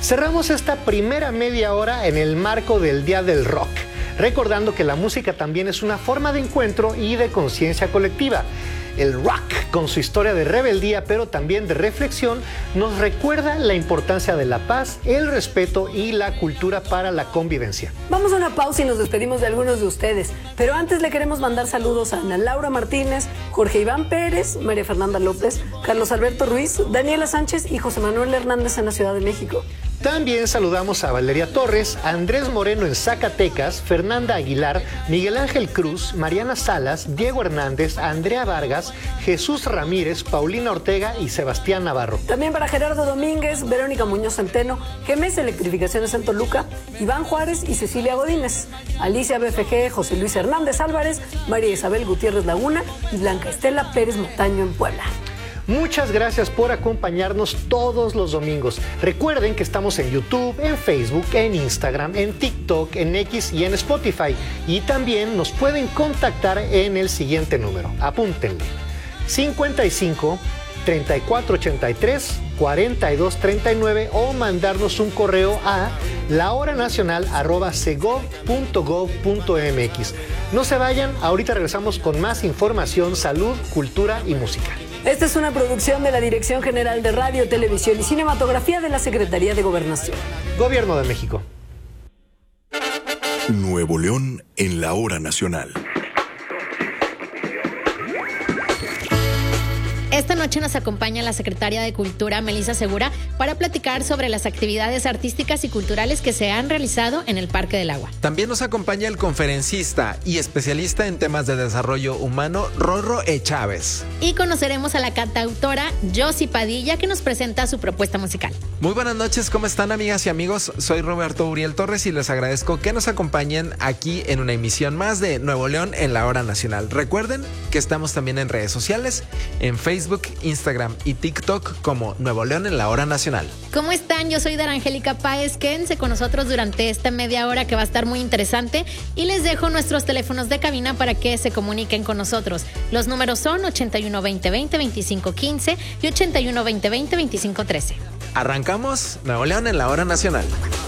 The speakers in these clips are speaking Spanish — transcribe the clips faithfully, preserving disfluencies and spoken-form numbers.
Cerramos esta primera media hora en el marco del Día del Rock, recordando que la música también es una forma de encuentro y de conciencia colectiva. El rock, con su historia de rebeldía, pero también de reflexión, nos recuerda la importancia de la paz, el respeto y la cultura para la convivencia. Vamos a una pausa y nos despedimos de algunos de ustedes. Pero antes le queremos mandar saludos a Ana Laura Martínez, Jorge Iván Pérez, María Fernanda López, Carlos Alberto Ruiz, Daniela Sánchez y José Manuel Hernández en la Ciudad de México. También saludamos a Valeria Torres, Andrés Moreno en Zacatecas, Fernanda Aguilar, Miguel Ángel Cruz, Mariana Salas, Diego Hernández, Andrea Vargas, Jesús Ramírez, Paulina Ortega y Sebastián Navarro. También para Gerardo Domínguez, Verónica Muñoz Centeno, G M S Electrificaciones en Toluca, Iván Juárez y Cecilia Godínez, Alicia B F G, José Luis Hernández Álvarez, María Isabel Gutiérrez Laguna y Blanca Estela Pérez Montaño en Puebla. Muchas gracias por acompañarnos todos los domingos. Recuerden que estamos en YouTube, en Facebook, en Instagram, en TikTok, en X y en Spotify. Y también nos pueden contactar en el siguiente número. Apúntenle. cincuenta y cinco, treinta y cuatro ochenta y tres, cuarenta y dos treinta y nueve o mandarnos un correo a lahoranacional arroba segov punto gov punto mx. No se vayan, ahorita regresamos con más información, salud, cultura y música. Esta es una producción de la Dirección General de Radio, Televisión y Cinematografía de la Secretaría de Gobernación. Gobierno de México. Nuevo León en la hora nacional. Esta noche nos acompaña la secretaria de Cultura, Melissa Segura, para platicar sobre las actividades artísticas y culturales que se han realizado en el Parque del Agua. También nos acompaña el conferencista y especialista en temas de desarrollo humano, Rorro E. Chávez. Y conoceremos a la cantautora Josie Padilla, que nos presenta su propuesta musical. Muy buenas noches, ¿cómo están, amigas y amigos? Soy Roberto Uriel Torres y les agradezco que nos acompañen aquí en una emisión más de Nuevo León en la hora nacional. Recuerden que estamos también en redes sociales, en Facebook, Instagram y TikTok como Nuevo León en la hora nacional. ¿Cómo están? Yo soy Dara Angélica Páez. Quédense con nosotros durante esta media hora que va a estar muy interesante y les dejo nuestros teléfonos de cabina para que se comuniquen con nosotros. Los números son ochenta y uno veinte veinte veinticinco quince y ochenta y uno veinte veinte veinticinco trece. Arrancamos Nuevo León en la hora nacional.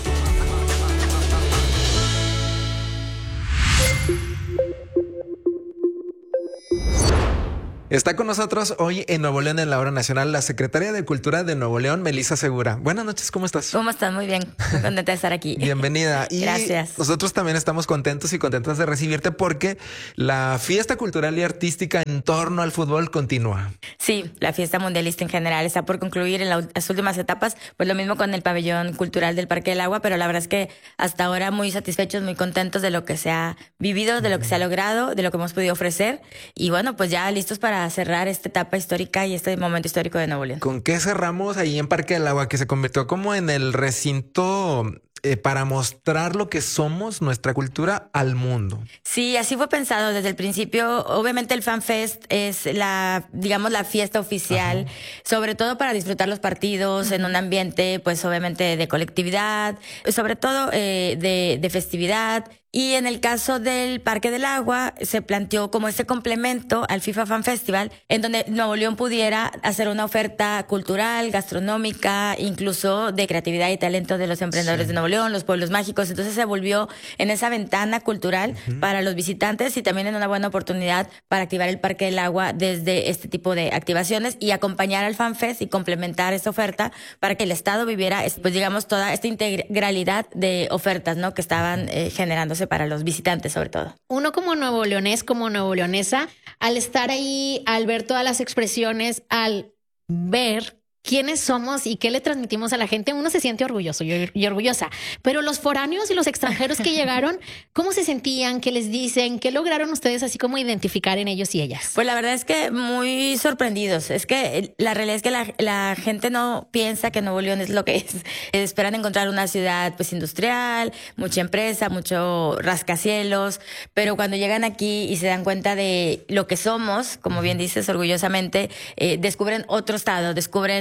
Está con nosotros hoy en Nuevo León en la hora nacional la secretaria de Cultura de Nuevo León, Melissa Segura. Buenas noches, ¿cómo estás? ¿Cómo estás? Muy bien, muy contenta de estar aquí. Bienvenida. Y gracias. Nosotros también estamos contentos y contentas de recibirte porque la fiesta cultural y artística en torno al fútbol continúa. Sí, la fiesta mundialista en general está por concluir en la, las últimas etapas, pues lo mismo con el pabellón cultural del Parque del Agua, pero la verdad es que hasta ahora muy satisfechos, muy contentos de lo que se ha vivido, de lo que se ha logrado, de lo que hemos podido ofrecer y bueno, pues ya listos para cerrar esta etapa histórica y este momento histórico de Nuevo León. ¿Con qué cerramos ahí en Parque del Agua, que se convirtió como en el recinto eh, para mostrar lo que somos, nuestra cultura, al mundo? Sí, así fue pensado desde el principio. Obviamente el Fan Fest es la, digamos, la fiesta oficial, ajá, sobre todo para disfrutar los partidos, ajá, en un ambiente, pues obviamente de colectividad, sobre todo eh, de, de festividad. Y en el caso del Parque del Agua se planteó como este complemento al FIFA Fan Festival, en donde Nuevo León pudiera hacer una oferta cultural, gastronómica, incluso de creatividad y talento de los emprendedores, sí, de Nuevo León, los pueblos mágicos. Entonces se volvió en esa ventana cultural, uh-huh, para los visitantes y también en una buena oportunidad para activar el Parque del Agua desde este tipo de activaciones y acompañar al Fan Fest y complementar esta oferta para que el Estado viviera, pues digamos, toda esta integralidad de ofertas, ¿no?, que estaban eh, generándose para los visitantes sobre todo. Uno como nuevo leonés, como nuevo leonesa, al estar ahí, al ver todas las expresiones, al ver quiénes somos y qué le transmitimos a la gente, uno se siente orgulloso y, y orgullosa. Pero los foráneos y los extranjeros que llegaron, ¿cómo se sentían? ¿Qué les dicen? ¿Qué lograron ustedes así como identificar en ellos y ellas? Pues la verdad es que muy sorprendidos. Es que la realidad es que la, la gente no piensa que Nuevo León es lo que es. Esperan encontrar una ciudad pues industrial, mucha empresa, mucho rascacielos, pero cuando llegan aquí y se dan cuenta de lo que somos, como bien dices, orgullosamente, eh, descubren otro estado, descubren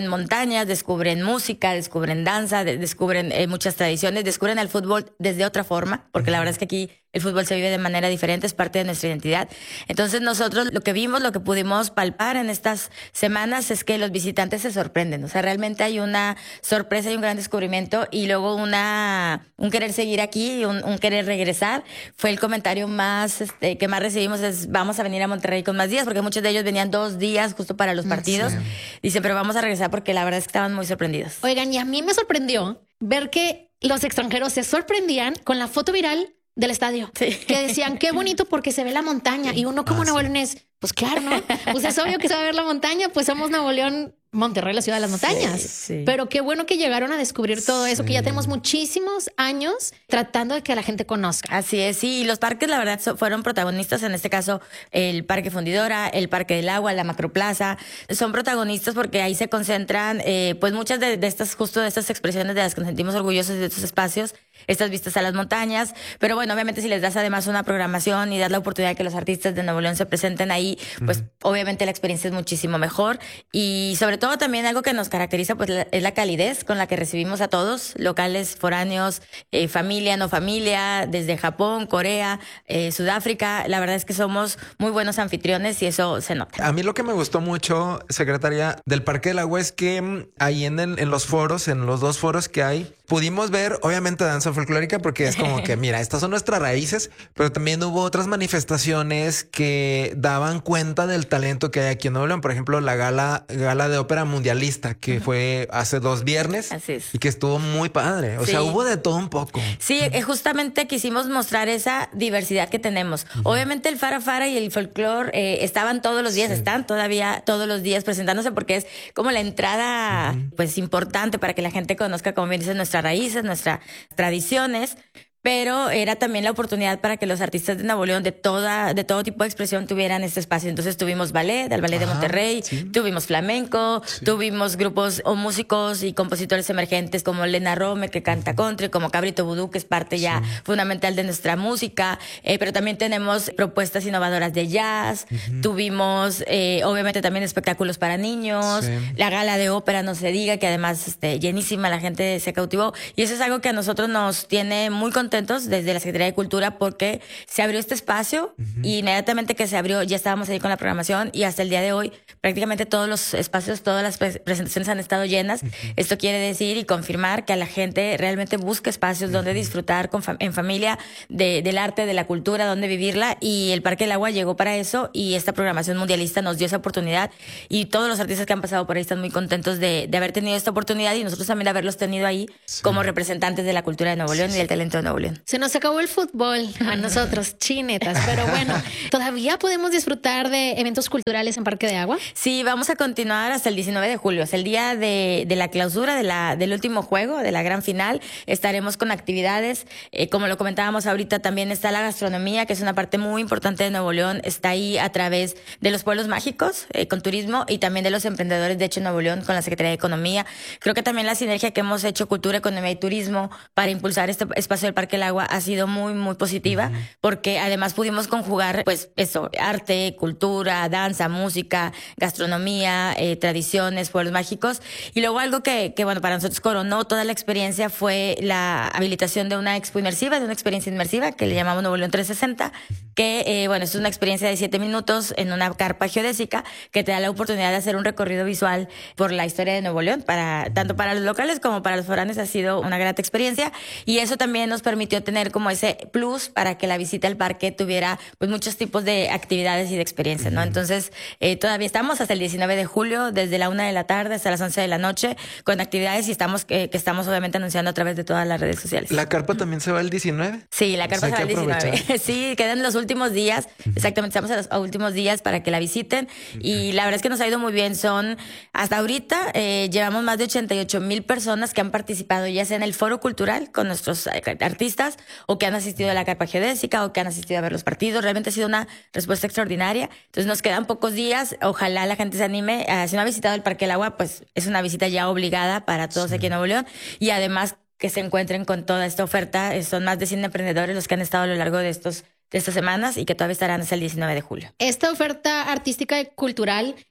descubren montañas, descubren música, descubren danza, de, descubren eh, muchas tradiciones, descubren el fútbol desde otra forma, porque la verdad es que aquí el fútbol se vive de manera diferente, es parte de nuestra identidad. Entonces nosotros lo que vimos, lo que pudimos palpar en estas semanas es que los visitantes se sorprenden. O sea, realmente hay una sorpresa y un gran descubrimiento y luego una un querer seguir aquí, un, un querer regresar. Fue el comentario más este, que más recibimos es vamos a venir a Monterrey con más días, porque muchos de ellos venían dos días justo para los partidos. Sí. Dicen, pero vamos a regresar porque la verdad es que estaban muy sorprendidos. Oigan, y a mí me sorprendió ver que los extranjeros se sorprendían con la foto viral del estadio, sí. que decían qué bonito porque se ve la montaña y uno como ah, Nuevo León es, pues claro, ¿no? Pues es obvio que se va a ver la montaña, pues somos Nuevo León, Monterrey, la ciudad de las montañas. Sí, sí. Pero qué bueno que llegaron a descubrir todo eso, sí. que ya tenemos muchísimos años tratando de que la gente conozca. Así es, sí, y los parques la verdad fueron protagonistas, en este caso el Parque Fundidora, el Parque del Agua, la Macroplaza, son protagonistas porque ahí se concentran eh, pues muchas de, de estas, justo de estas expresiones de las que nos sentimos orgullosos de estos espacios, estas vistas a las montañas, pero bueno, obviamente si les das además una programación y das la oportunidad de que los artistas de Nuevo León se presenten ahí, pues uh-huh. obviamente la experiencia es muchísimo mejor y sobre todo también algo que nos caracteriza pues la, es la calidez con la que recibimos a todos, locales, foráneos, eh, familia, no familia, desde Japón, Corea, eh, Sudáfrica, la verdad es que somos muy buenos anfitriones y eso se nota. A mí lo que me gustó mucho, secretaria, del Parque del Agua es que ahí en, el, en los foros, en los dos foros que hay, pudimos ver obviamente danza folclórica porque es como que mira, estas son nuestras raíces, pero también hubo otras manifestaciones que daban cuenta del talento que hay aquí en Nuevo León. Por ejemplo, la gala, gala de ópera mundialista que uh-huh. fue hace dos viernes Así es. y que estuvo muy padre. O sí. sea, hubo de todo un poco. Sí, uh-huh. justamente quisimos mostrar esa diversidad que tenemos. Uh-huh. Obviamente el Fara Fara y el folclore eh, estaban todos los días, sí. están todavía todos los días presentándose porque es como la entrada uh-huh. pues importante para que la gente conozca, como bien dices, nuestras raíces, nuestras tradiciones. Pero era también la oportunidad para que los artistas de Nuevo León de toda, de todo tipo de expresión tuvieran este espacio. Entonces tuvimos ballet, el ballet Ajá, de Monterrey, sí. tuvimos flamenco, sí. tuvimos grupos o músicos y compositores emergentes como Lena Rome, que canta country, como Cabrito Vudú, que es parte sí. ya fundamental de nuestra música. Eh, pero también tenemos propuestas innovadoras de jazz. Uh-huh. Tuvimos, eh, obviamente, también espectáculos para niños. Sí. La gala de ópera, no se diga, que además este, llenísima, la gente se cautivó. Y eso es algo que a nosotros nos tiene muy contentos desde la Secretaría de Cultura porque se abrió este espacio uh-huh. y inmediatamente que se abrió ya estábamos ahí con la programación y hasta el día de hoy prácticamente todos los espacios, todas las pre- presentaciones han estado llenas. Uh-huh. Esto quiere decir y confirmar que a la gente realmente busca espacios uh-huh. donde disfrutar con fam- en familia de, del arte, de la cultura, donde vivirla y el Parque del Agua llegó para eso y esta programación mundialista nos dio esa oportunidad y todos los artistas que han pasado por ahí están muy contentos de, de haber tenido esta oportunidad y nosotros también de haberlos tenido ahí sí. como representantes de la cultura de Nuevo León sí. y del talento de Nuevo León. Se nos acabó el fútbol a nosotros, chinetas, pero bueno, ¿todavía podemos disfrutar de eventos culturales en Parque de Agua? Sí, vamos a continuar hasta el diecinueve de julio, es el día de, de la clausura de la, del último juego, de la gran final. Estaremos con actividades, eh, como lo comentábamos ahorita, también está la gastronomía, que es una parte muy importante de Nuevo León, está ahí a través de los pueblos mágicos, eh, con turismo y también de los emprendedores de hecho Nuevo León con la Secretaría de Economía. Creo que también la sinergia que hemos hecho Cultura, Economía y Turismo para impulsar este espacio del Parque del Agua ha sido muy, muy positiva, uh-huh. porque además pudimos conjugar, pues, eso, arte, cultura, danza, música, gastronomía, eh, tradiciones, pueblos mágicos. Y luego algo que, que, bueno, para nosotros coronó toda la experiencia fue la habilitación de una expo inmersiva, de una experiencia inmersiva que le llamamos Nuevo León trescientos sesenta, que, eh, bueno, es una experiencia de siete minutos en una carpa geodésica que te da la oportunidad de hacer un recorrido visual por la historia de Nuevo León, para, tanto para los locales como para los foráneos ha sido una grata experiencia. Y eso también nos permitió tener como ese plus para que la visita al parque tuviera pues muchos tipos de actividades y de experiencias, ¿no? Entonces, eh, todavía estamos hasta el diecinueve de julio, desde la una de la tarde hasta las once de la noche, con actividades y estamos eh, que estamos obviamente anunciando a través de todas las redes sociales. ¿La carpa también se va el diecinueve? Sí, la carpa o sea, se va el diecinueve. Sí, quedan los últimos días, uh-huh. exactamente, estamos a los a últimos días para que la visiten uh-huh. y la verdad es que nos ha ido muy bien. Son, hasta ahorita, eh, llevamos más de ochenta y ocho mil personas que han participado ya sea en el foro cultural con nuestros artistas o que han asistido a la carpa geodésica o que han asistido a ver los partidos. Realmente ha sido una respuesta extraordinaria. Entonces nos quedan pocos días. Ojalá la gente se anime. Uh, si no ha visitado el Parque del Agua, pues es una visita ya obligada para todos sí. aquí en Nuevo León. Y además que se encuentren con toda esta oferta. Son más de cien emprendedores los que han estado a lo largo de estos de estas semanas y que todavía estarán hasta el diecinueve de julio. Esta oferta artística y cultural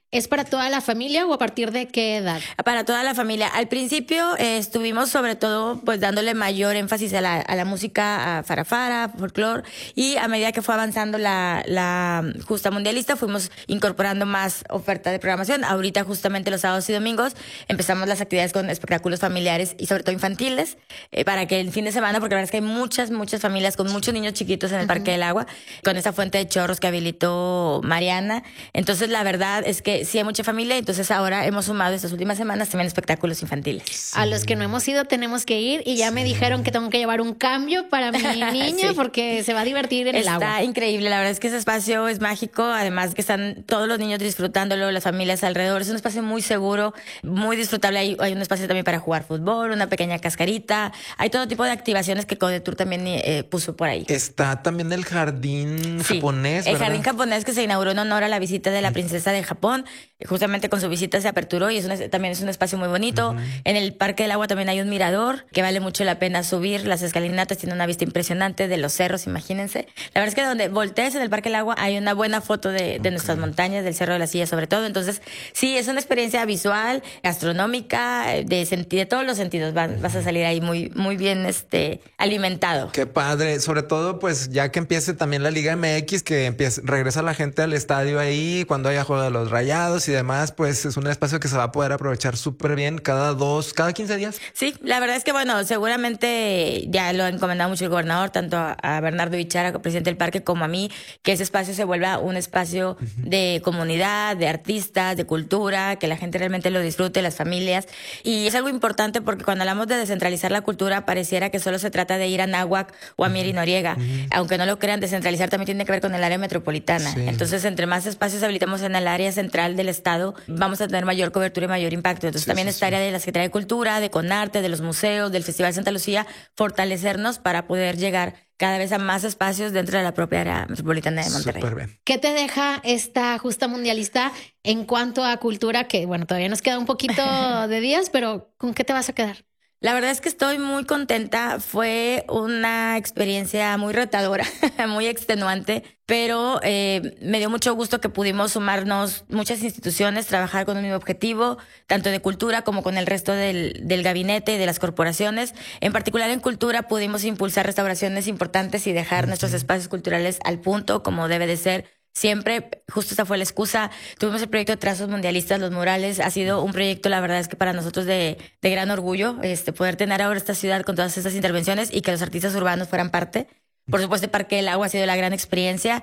¿Es para toda la familia o a partir de qué edad? Para toda la familia. Al principio eh, estuvimos sobre todo pues dándole mayor énfasis a la, a la música, a farafara, folclore, y a medida que fue avanzando la, la justa mundialista fuimos incorporando más oferta de programación. Ahorita justamente los sábados y domingos empezamos las actividades con espectáculos familiares y sobre todo infantiles, eh, para que el fin de semana, porque la verdad es que hay muchas, muchas familias con muchos niños chiquitos en el uh-huh. Parque del Agua, con esa fuente de chorros que habilitó Mariana. Entonces la verdad es que sí hay mucha familia, entonces ahora hemos sumado estas últimas semanas también espectáculos infantiles. Sí. A los que no hemos ido tenemos que ir y ya sí. me dijeron que tengo que llevar un cambio para mi niña sí. porque se va a divertir en Está el agua. Está increíble, la verdad es que ese espacio es mágico, además que están todos los niños disfrutándolo, las familias alrededor, es un espacio muy seguro, muy disfrutable, hay, hay un espacio también para jugar fútbol, una pequeña cascarita, hay todo tipo de activaciones que Codetour también eh, puso por ahí. Está también el jardín sí, japonés, ¿verdad? El jardín japonés que se inauguró en honor a la visita de la princesa de Japón. Justamente con su visita se aperturó y es un, también es un espacio muy bonito. Uh-huh. En el Parque del Agua también hay un mirador que vale mucho la pena subir. Las escalinatas tienen una vista impresionante de los cerros, imagínense. La verdad es que donde voltees en el Parque del Agua hay una buena foto de, de okay. nuestras montañas, del Cerro de la Silla sobre todo. Entonces, sí, es una experiencia visual, gastronómica, de, senti- de todos los sentidos. Vas, vas a salir ahí muy, muy bien este, alimentado. Qué padre. Sobre todo, pues ya que empiece también la Liga M X, que empiece, regresa la gente al estadio ahí cuando haya juego de los Rayados y demás, pues es un espacio que se va a poder aprovechar súper bien cada dos, cada quince días. Sí, la verdad es que bueno, seguramente ya lo ha encomendado mucho el gobernador, tanto a, a Bernardo Bichara, presidente del parque, como a mí, que ese espacio se vuelva un espacio uh-huh. de comunidad, de artistas, de cultura, que la gente realmente lo disfrute, las familias. Y es algo importante porque cuando hablamos de descentralizar la cultura, pareciera que solo se trata de ir a Náhuac o a Mier y Noriega. Uh-huh. Aunque no lo crean, descentralizar también tiene que ver con el área metropolitana. Sí. Entonces, entre más espacios habilitamos en el área central del estado, vamos a tener mayor cobertura y mayor impacto. Entonces sí, también sí, esta sí. área de la Secretaría de Cultura, de Conarte, de los museos, del Festival Santa Lucía, fortalecernos para poder llegar cada vez a más espacios dentro de la propia área metropolitana de Monterrey. Súper bien. ¿Qué te deja esta justa mundialista en cuanto a cultura? Que bueno, todavía nos queda un poquito de días, pero ¿con qué te vas a quedar? La verdad es que estoy muy contenta. Fue una experiencia muy retadora, muy extenuante, pero eh, me dio mucho gusto que pudimos sumarnos muchas instituciones, trabajar con un mismo objetivo, tanto de cultura como con el resto del, del gabinete y de las corporaciones. En particular en cultura pudimos impulsar restauraciones importantes y dejar uh-huh. nuestros espacios culturales al punto, como debe de ser. Siempre, justo esa fue la excusa. Tuvimos el proyecto de Trazos Mundialistas, los murales. Ha sido un proyecto, la verdad es que para nosotros de, de gran orgullo, este, poder tener ahora esta ciudad con todas estas intervenciones y que los artistas urbanos fueran parte. Por supuesto, el Parque del Agua ha sido la gran experiencia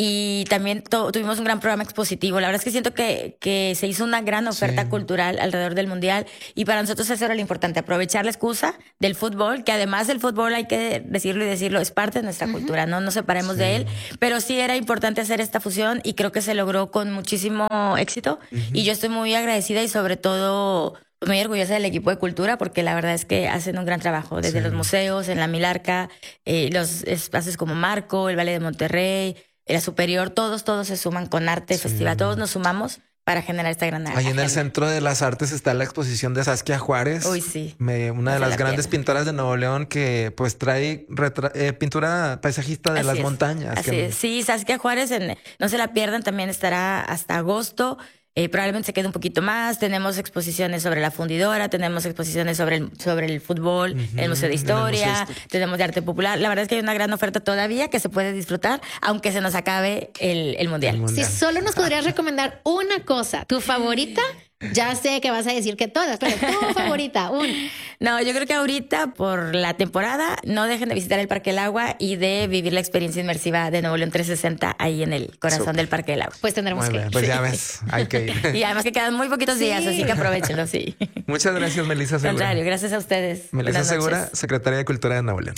y también to- tuvimos un gran programa expositivo. La verdad es que siento que, que se hizo una gran oferta sí. cultural alrededor del Mundial y para nosotros eso era lo importante, aprovechar la excusa del fútbol, que además el fútbol, hay que decirlo y decirlo, es parte de nuestra uh-huh. cultura, no nos separemos sí. de él, pero sí era importante hacer esta fusión y creo que se logró con muchísimo éxito uh-huh. y yo estoy muy agradecida y sobre todo muy orgullosa del equipo de cultura porque la verdad es que hacen un gran trabajo desde sí. los museos, en la Milarca, eh, los espacios como Marco, el Valle de Monterrey, la Superior, todos, todos se suman con arte, sí. festival, todos nos sumamos para generar esta gran agenda. Ahí en el Centro de las Artes está la exposición de Saskia Juárez. Uy, sí. Me, una de las grandes pintoras de Nuevo León que pues trae retra- eh, pintura paisajista de Así las es. montañas. Así que... es. Sí, Saskia Juárez, en, no se la pierdan, también estará hasta agosto. Eh, probablemente se quede un poquito más. Tenemos exposiciones sobre la fundidora, tenemos exposiciones sobre el, sobre el fútbol, uh-huh, el Museo de Historia, museo tenemos de arte popular. La verdad es que hay una gran oferta todavía que se puede disfrutar, aunque se nos acabe el, el mundial. el mundial. Si solo nos podrías recomendar una cosa, tu favorita. Ya sé que vas a decir que todas, pero tu favorita, un. No, yo creo que ahorita, por la temporada, no dejen de visitar el Parque del Agua y de vivir la experiencia inmersiva de Nuevo León trescientos sesenta ahí en el corazón Super. del Parque del Agua. Pues tendremos muy que bien, ir. Pues ya ves, hay que ir. Y además que quedan muy poquitos sí. días, así que aprovechenlo, sí. Muchas gracias, Melissa Segura. Contrario, gracias a ustedes. Melissa Segura, secretaria de Cultura de Nuevo León.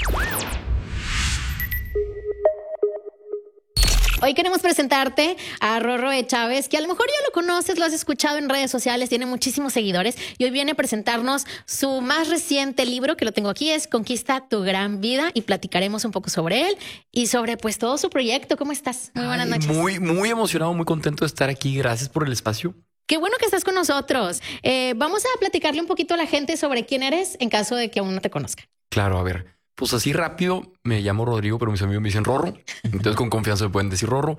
Hoy queremos presentarte a Rorro E. Chávez, que a lo mejor ya lo conoces, lo has escuchado en redes sociales, tiene muchísimos seguidores y hoy viene a presentarnos su más reciente libro, que lo tengo aquí, es Conquista tu gran vida y platicaremos un poco sobre él y sobre pues todo su proyecto. ¿Cómo estás? Muy buenas noches. Ay, muy, muy emocionado, muy contento de estar aquí. Gracias por el espacio. Qué bueno que estás con nosotros. Eh, vamos a platicarle un poquito a la gente sobre quién eres en caso de que aún no te conozcan. Claro, a ver. Pues así rápido, me llamo Rodrigo, pero mis amigos me dicen Rorro. Entonces con confianza me pueden decir Rorro.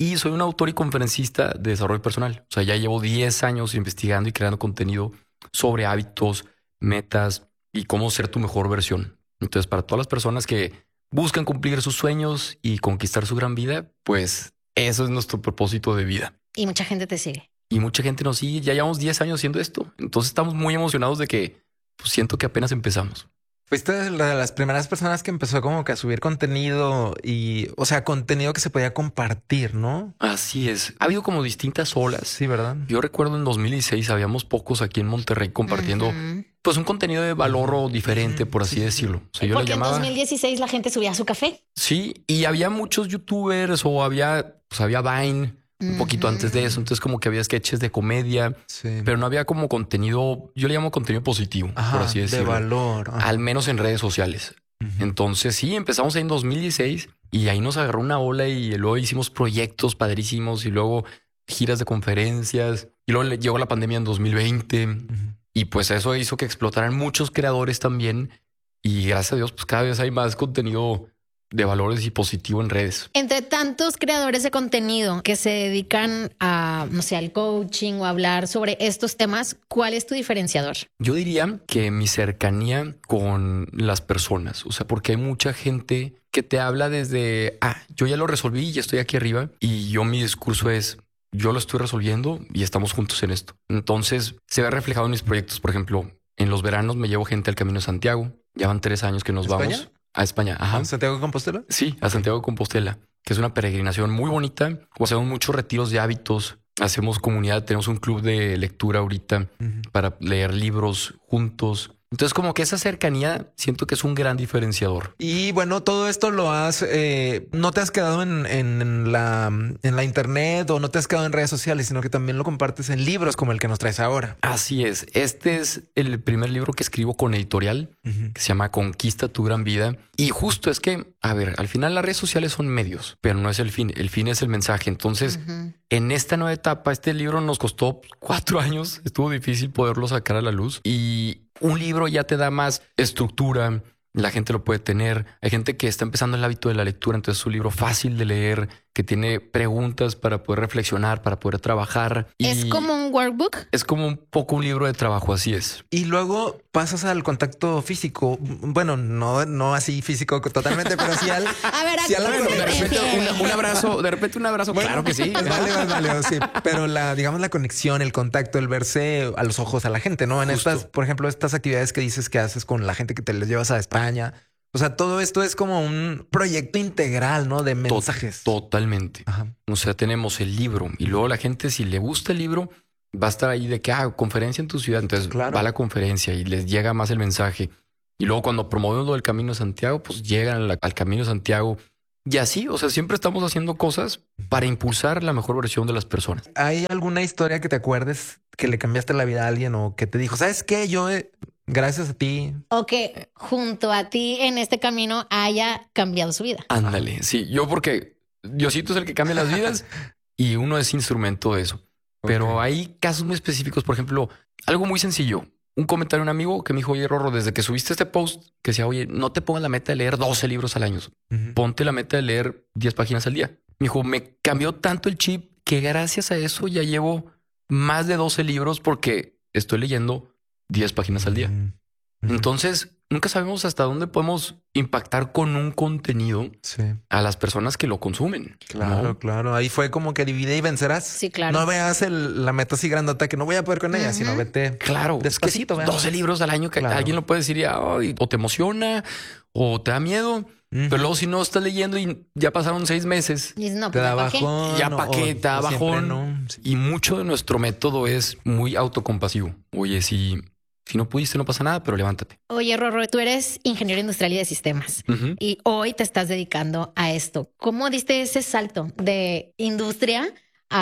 Y soy un autor y conferencista de desarrollo personal. O sea, ya llevo diez años investigando y creando contenido sobre hábitos, metas y cómo ser tu mejor versión. Entonces, para todas las personas que buscan cumplir sus sueños y conquistar su gran vida, pues eso es nuestro propósito de vida. Y mucha gente te sigue. Y mucha gente nos sigue. Ya llevamos diez años haciendo esto. Entonces estamos muy emocionados de que pues, siento que apenas empezamos. Fuiste una de las primeras personas que empezó como que a subir contenido y, o sea, contenido que se podía compartir, ¿no? Así es. Ha habido como distintas olas. Sí, ¿verdad? Yo recuerdo en dos mil dieciséis habíamos pocos aquí en Monterrey compartiendo Ujú. pues un contenido de valor o diferente, por así decirlo. O sea, yo le Porque llamaba. en dos mil dieciséis la gente subía su café. Sí, y había muchos youtubers o había, pues había Vine un poquito Ujú. antes de eso. Entonces como que había sketches de comedia, Sí. pero no había como contenido, yo le llamo contenido positivo, Ajá, por así de decirlo. valor. Ajá. Al menos en redes sociales. Ujú. Entonces sí, empezamos ahí en dos mil dieciséis y ahí nos agarró una ola y luego hicimos proyectos padrísimos y luego giras de conferencias y luego le- llegó la pandemia en dos mil veinte Ujú. y pues eso hizo que explotaran muchos creadores también y gracias a Dios pues cada vez hay más contenido de valores y positivo en redes. Entre tantos creadores de contenido que se dedican a, no sé, al coaching o a hablar sobre estos temas, ¿cuál es tu diferenciador? Yo diría que mi cercanía con las personas, o sea, porque hay mucha gente que te habla desde, ah, yo ya lo resolví y ya estoy aquí arriba y yo mi discurso es, yo lo estoy resolviendo y estamos juntos en esto. Entonces se ve reflejado en mis proyectos. Por ejemplo, en los veranos me llevo gente al Camino de Santiago. Ya van tres años que nos ¿España? vamos a España. Ajá. ¿Santiago de Compostela? Sí, a Santiago de Compostela, que es una peregrinación muy bonita. O hacemos muchos retiros de hábitos. Hacemos comunidad. Tenemos un club de lectura ahorita Ujú. para leer libros juntos. Entonces, como que esa cercanía siento que es un gran diferenciador. Y bueno, todo esto lo has, eh, no te has quedado en, en- en la, en la internet o no te has quedado en redes sociales, sino que también lo compartes en libros como el que nos traes ahora. Así es. Este es el primer libro que escribo con editorial, Ujú. que se llama Conquista tu gran vida. Y justo es que, a ver, al final las redes sociales son medios, pero no es el fin. El fin es el mensaje. Entonces, Ujú. en esta nueva etapa, este libro nos costó cuatro años. Estuvo difícil poderlo sacar a la luz y un libro ya te da más estructura. La gente lo puede tener. Hay gente que está empezando el hábito de la lectura. Entonces es un libro fácil de leer, que tiene preguntas para poder reflexionar, para poder trabajar. Y ¿Es como un workbook? es como un poco un libro de trabajo. Así es. Y luego pasas al contacto físico. Bueno, no, no así físico totalmente, pero sí al. A ver, ¿a sí a la qué se conexión. De repente refiere? un, un abrazo, de repente un abrazo. Bueno, claro que sí. pues vale, vale, vale, sí. Pero la, digamos, la conexión, el contacto, el verse a los ojos a la gente, ¿no? En Justo. estas, por ejemplo, estas actividades que dices que haces con la gente que te les llevas a España. O sea, todo esto es como un proyecto integral, ¿no? De To- mensajes. Totalmente. Ajá. O sea, tenemos el libro y luego la gente, si le gusta el libro, va a estar ahí de que, ah, conferencia en tu ciudad. Entonces Claro. va a la conferencia y les llega más el mensaje. Y luego cuando promovemos lo del Camino de Santiago, pues llegan a la- al Camino de Santiago. Y así, o sea, siempre estamos haciendo cosas para impulsar la mejor versión de las personas. ¿Hay alguna historia que te acuerdes que le cambiaste la vida a alguien o que te dijo, ¿sabes qué? Yo, eh, gracias a ti. O que junto a ti en este camino haya cambiado su vida. Ándale. Sí, yo porque Diosito es el que cambia las vidas y uno es instrumento de eso. Pero Ok. hay casos muy específicos, por ejemplo, algo muy sencillo. Un comentario de un amigo que me dijo, oye, Rorro, desde que subiste este post, que decía, oye, no te pongas la meta de leer doce libros al año. Ujú. Ponte la meta de leer diez páginas al día. Me dijo, me cambió tanto el chip que gracias a eso ya llevo más de doce libros porque estoy leyendo diez páginas al día. Ujú. Entonces, nunca sabemos hasta dónde podemos impactar con un contenido Sí, a las personas que lo consumen. claro, ¿no? claro. Ahí fue como que divide y vencerás. Sí, claro. No veas el- la meta así grandota que no voy a poder con ella, Ujú. sino vete. Claro, Despacito, es que sí, ¿verdad? doce libros al año que Claro. alguien lo puede decir y ay, o te emociona o te da miedo. Ujú. Pero luego si no estás leyendo y ya pasaron seis meses, Y dices, no, Te pues da ¿para qué? bajón. ya para o- qué te da o siempre bajón. no. Sí. Y mucho de nuestro método es muy autocompasivo. Oye, si, si no pudiste, no pasa nada, pero levántate. Oye, Rorro, tú eres ingeniero industrial y de sistemas Ujú. y hoy te estás dedicando a esto. ¿Cómo diste ese salto de industria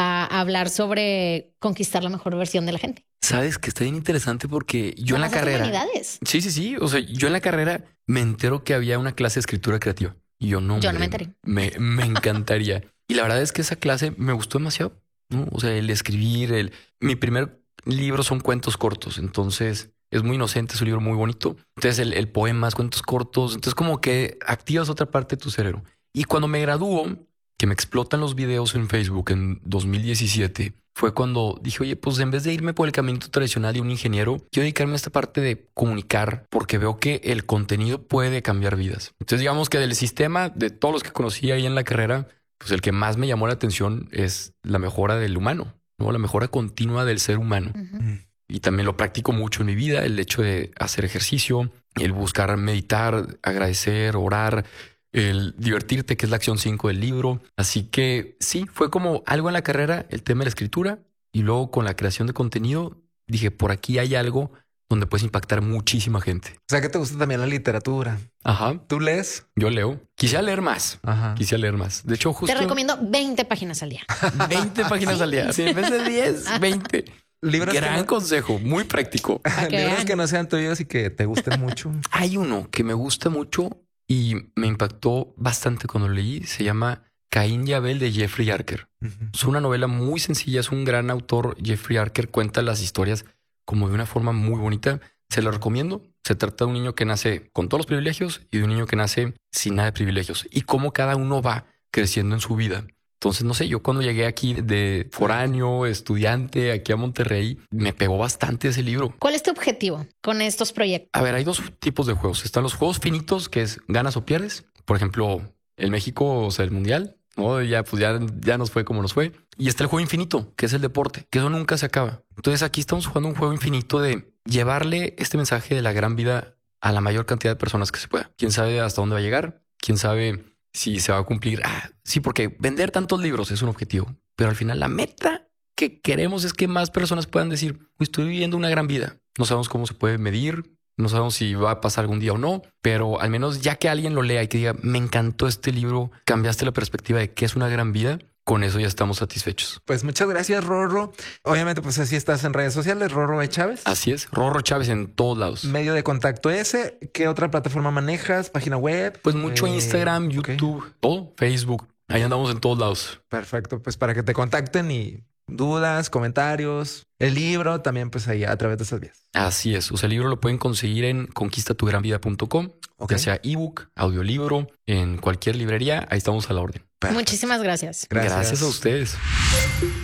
a hablar sobre conquistar la mejor versión de la gente? Sabes que está bien interesante porque yo en la Además, es carrera. humanidades. Sí, sí, sí. O sea, yo en la carrera me entero que había una clase de escritura creativa. Y yo no. Yo no me hombre, enteré. Me, me encantaría. Y la verdad es que esa clase me gustó demasiado, ¿no? O sea, el escribir, el... Mi primer libro son cuentos cortos. Entonces es muy inocente, es un libro muy bonito. Entonces el, el poema es cuentos cortos. Entonces como que activas otra parte de tu cerebro. Y cuando me gradúo, que me explotan los videos en Facebook en dos mil diecisiete, fue cuando dije, oye, pues en vez de irme por el camino tradicional de un ingeniero, quiero dedicarme a esta parte de comunicar, porque veo que el contenido puede cambiar vidas. Entonces, digamos que del sistema, de todos los que conocí ahí en la carrera, pues el que más me llamó la atención es la mejora del humano, ¿no? La mejora continua del ser humano. Uh-huh. Y también lo practico mucho en mi vida, el hecho de hacer ejercicio, el buscar meditar, agradecer, orar, el divertirte, que es la acción cinco del libro. Así que sí, fue como algo en la carrera, el tema de la escritura, y luego con la creación de contenido dije, por aquí hay algo donde puedes impactar muchísima gente. O sea, que te gusta también la literatura. Ajá. ¿Tú lees? Yo leo. Quisiera leer más. Ajá. Quisiera leer más. De hecho, justo... Te recomiendo veinte páginas al día. veinte páginas al día. Sí, en vez de diez, veinte. Libros Gran que no... consejo, muy práctico. Que Libros vean. Que no sean tuyos y que te gusten mucho. Hay uno que me gusta mucho y me impactó bastante cuando lo leí. Se llama Caín y Abel de Jeffrey Archer. Uh-huh. Es una novela muy sencilla. Es un gran autor. Jeffrey Archer cuenta las historias como de una forma muy bonita. Se lo recomiendo. Se trata de un niño que nace con todos los privilegios y de un niño que nace sin nada de privilegios y cómo cada uno va creciendo en su vida. Entonces, no sé, yo cuando llegué aquí de foráneo, estudiante, aquí a Monterrey, me pegó bastante ese libro. ¿Cuál es tu objetivo con estos proyectos? A ver, hay dos tipos de juegos. Están los juegos finitos, que es ganas o pierdes. Por ejemplo, el México, o sea, el Mundial, ¿no? Ya, pues ya, ya nos fue como nos fue. Y está el juego infinito, que es el deporte, que eso nunca se acaba. Entonces, aquí estamos jugando un juego infinito de llevarle este mensaje de la gran vida a la mayor cantidad de personas que se pueda. ¿Quién sabe hasta dónde va a llegar? ¿Quién sabe si se va a cumplir? Ah, sí, porque vender tantos libros es un objetivo, pero al final la meta que queremos es que más personas puedan decir, estoy viviendo una gran vida. No sabemos cómo se puede medir, no sabemos si va a pasar algún día o no, pero al menos ya que alguien lo lea y que diga, me encantó este libro, cambiaste la perspectiva de qué es una gran vida, con eso ya estamos satisfechos. Pues muchas gracias, Rorro. Obviamente, pues así estás en redes sociales, Rorro E. Chávez. Así es, Rorro Chávez en todos lados. Medio de contacto ese. ¿Qué otra plataforma manejas? ¿Página web? Pues mucho eh, Instagram, YouTube, okay. Todo, Facebook. Ahí andamos en todos lados. Perfecto, pues para que te contacten y dudas, comentarios, el libro también pues ahí a través de esas vías. Así es, o sea, el libro lo pueden conseguir en conquista tu gran vida punto com, okay. Ya sea ebook, audiolibro, en cualquier librería, ahí estamos a la orden. Perfecto. Muchísimas gracias. Gracias. Gracias a ustedes.